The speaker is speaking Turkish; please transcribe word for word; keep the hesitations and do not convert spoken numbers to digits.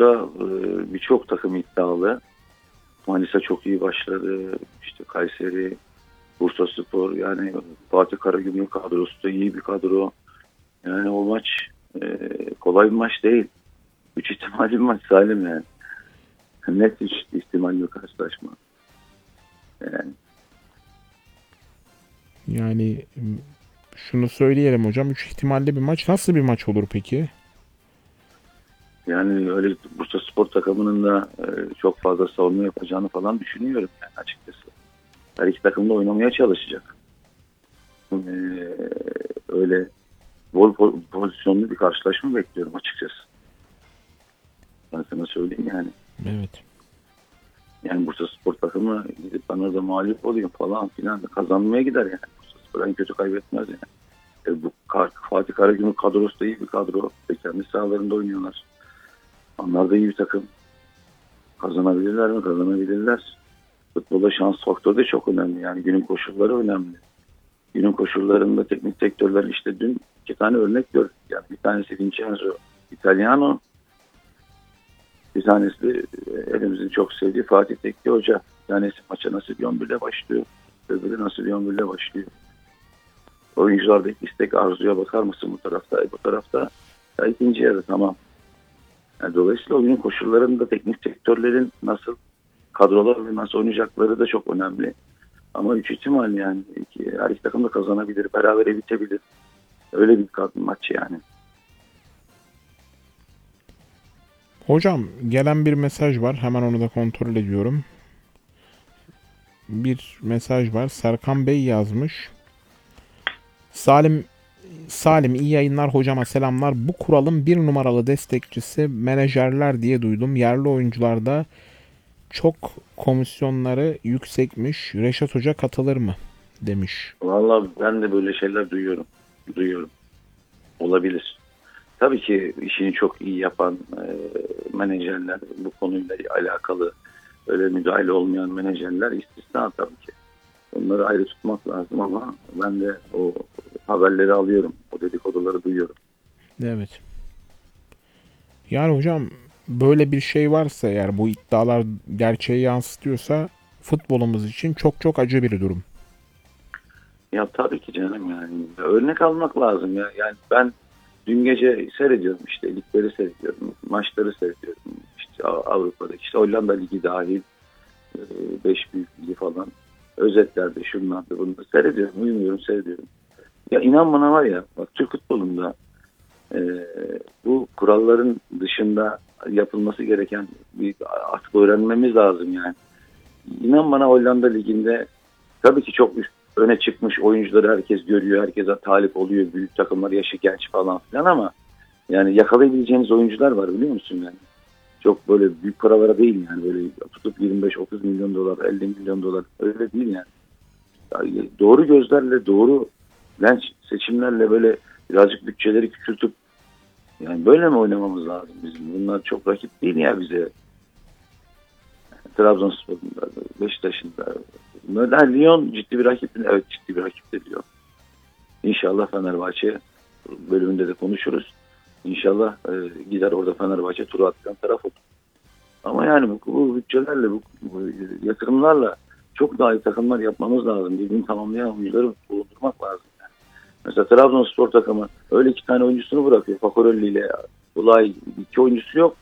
Lig'de e, birçok takım iddialı. Manisa çok iyi başladı. İşte Kayseri, Bursaspor, yani Fatih Karagümrük kadrosu da iyi bir kadro. Yani o maç e, kolay bir maç değil. Üç ihtimalli bir maç Salim yani. Net üç ihtimalli bir karşılaşma. Yani. Yani şunu söyleyelim hocam. Üç ihtimalli bir maç. Nasıl bir maç olur peki? Yani öyle Bursaspor takımının da e, çok fazla savunma yapacağını falan düşünüyorum yani açıkçası. Her iki takım da oynamaya çalışacak. E, öyle bol pozisyonlu bir karşılaşma bekliyorum açıkçası. Ben sana söyleyeyim yani. Evet. Yani Bursaspor takımı gidip bana da mağlup oluyor falan filan kazanmaya gider yani. Bursaspor en kötü kaybetmez yani. E, bu Fatih Karagümrük kadrosu da iyi bir kadro. Ve kendi sahalarında oynuyorlar. Onlar da iyi bir takım. Kazanabilirler mi? Kazanabilirler. Futbolda şans faktörü de çok önemli. Yani günün koşulları önemli. Günün koşullarında teknik direktörler işte dün iki tane örnek gördük. Yani bir tanesi Vincenzo Italiano, bir tanesi elimizin çok sevdiği Fatih Tekke Hoca. Bir tanesi maça nasıl bir on birle başlıyor. Öbürü nasıl bir on birle başlıyor. Oyunculardaki istek arzuya bakar mısın bu tarafta? Bu tarafta ya ikinci yarı tamam. Yani dolayısıyla oyunun koşullarında teknik direktörlerin nasıl kadrolar ve nasıl oynayacakları da çok önemli. Ama üç ihtimal yani. İki, her iki takım da kazanabilir. Berabere bitebilir. Öyle bir maç yani. Hocam gelen bir mesaj var. Hemen onu da kontrol ediyorum. Bir mesaj var. Serkan Bey yazmış. Salim Salim iyi yayınlar hocama selamlar. Bu kuralın bir numaralı destekçisi menajerler diye duydum. Yerli oyuncularda çok komisyonları yüksekmiş. Reşat Hoca katılır mı? Demiş. Vallahi ben de böyle şeyler duyuyorum. Duyuyorum. Olabilir. Tabii ki işini çok iyi yapan e, menajerler, bu konuyla alakalı öyle müdahale olmayan menajerler istisna tabii ki. Onları ayrı tutmak lazım ama ben de o haberleri alıyorum. O dedikoduları duyuyorum. Evet. Yani hocam böyle bir şey varsa eğer bu iddialar gerçeği yansıtıyorsa futbolumuz için çok çok acı bir durum. Ya tabii ki canım yani. Örnek almak lazım ya. Yani ben dün gece seyrediyorum işte ligleri seyrediyorum. Maçları seyrediyorum. İşte Avrupa'daki işte Hollanda Ligi dahil beş büyük ligi falan. Özetlerde şunlarda bunu da seyrediyorum. Uyumuyorum seyrediyorum. Ya inan bana var ya bak Türk futbolunda e, bu kuralların dışında yapılması gereken bir artık öğrenmemiz lazım yani. İnan bana Hollanda Ligi'nde tabii ki çok üst, öne çıkmış oyuncuları herkes görüyor. Herkese talip oluyor. Büyük takımlar yaşı genç falan filan ama yani yakalayabileceğiniz oyuncular var biliyor musun yani? Çok böyle büyük paralara değil yani. Böyle tutup yirmi beş otuz milyon dolar, elli milyon dolar öyle değil yani. Yani doğru gözlerle, doğru lens seçimlerle böyle birazcık bütçeleri küçültüp yani böyle mi oynamamız lazım bizim? Bunlar çok rakip değil ya bize. Trabzonspor'da, Beşiktaş'ında. Bunlar Lyon ciddi bir rakip mi? Evet ciddi bir rakip de Lyon. İnşallah Fenerbahçe bölümünde de konuşuruz. İnşallah e, gider orada Fenerbahçe turu attıran taraf olur. Ama yani bu, bu bütçelerle, bu, bu yatırımlarla çok daha iyi takımlar yapmamız lazım. Birbirini tamamlayan oyuncuları bulundurmak lazım. Yani. Mesela Trabzonspor takımı öyle iki tane oyuncusunu bırakıyor. Fakorelli ile Bulay iki oyuncusu yok.